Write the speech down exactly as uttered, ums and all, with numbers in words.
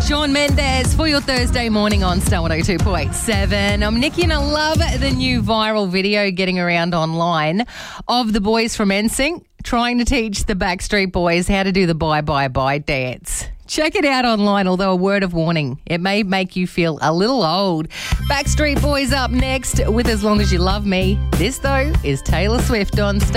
Shawn Mendes for your Thursday morning on Star one oh two point seven. I'm Nikki and I love the new viral video getting around online of the boys from N Sync trying to teach the Backstreet Boys how to do the bye, bye, bye dance. Check it out online, although a word of warning, it may make you feel a little old. Backstreet Boys up next with As Long As You Love Me. This, though, is Taylor Swift on Star.